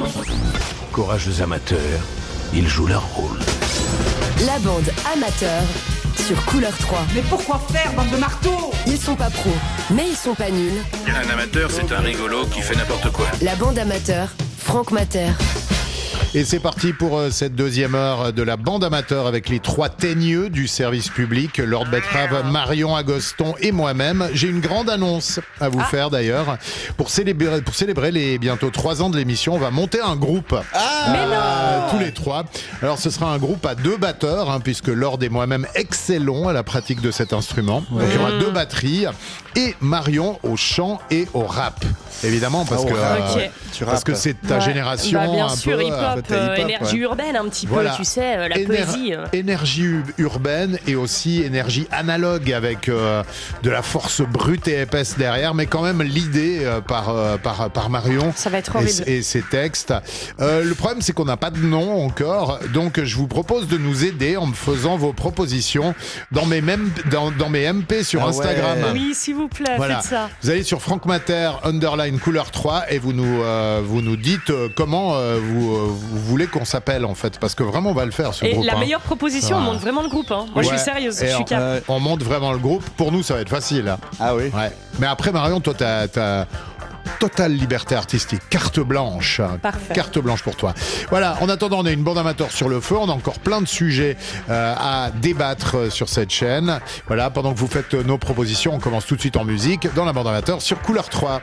Courageux amateurs, ils jouent leur rôle. La bande amateur sur Couleur 3. Mais pourquoi faire, bande de marteaux? Ils sont pas pros, mais ils sont pas nuls. Un amateur, c'est un rigolo qui fait n'importe quoi. La bande amateur, Franck Mater. Et c'est parti pour cette deuxième heure de la bande amateur avec les trois teigneux du service public, Lord Betrave, Marion Agoston et moi-même. J'ai une grande annonce à vous faire d'ailleurs. Pour célébrer les bientôt 3 ans de l'émission, on va monter un groupe. Mais non tous les trois. Alors ce sera un groupe à 2 batteurs, puisque Lord et moi-même excellons à la pratique de cet instrument. Donc il y aura 2 batteries et Marion au chant et au rap. Évidemment, parce que c'est ta génération bien un sûr, peu hip-hop, énergie urbaine un petit peu, Voilà. tu sais, la poésie. Énergie urbaine et aussi énergie analogue avec de la force brute et épaisse derrière, mais quand même l'idée par Marion. Ça va être horrible. Et ses textes. Le problème, c'est qu'on n'a pas de nom encore, donc je vous propose de nous aider en me faisant vos propositions dans mes MP sur Instagram. Oui, s'il vous plaît, Voilà. faites ça. Vous allez sur Franck Mater _ Couleur 3 et vous nous dites comment vous voulez qu'on s'appelle en fait, parce que vraiment on va le faire ce Et groupe. la meilleure proposition, on monte vraiment le groupe. Moi, je suis sérieuse, je suis cap. On monte vraiment le groupe. Pour nous, ça va être facile. Ah oui. Ouais. Mais après, Marion, toi, t'as totale liberté artistique, carte blanche. Parfait. Carte blanche pour toi. Voilà, en attendant, on a une bande amateur sur le feu, on a encore plein de sujets à débattre sur cette chaîne. Voilà, pendant que vous faites nos propositions, on commence tout de suite en musique dans la bande amateur sur Couleur 3.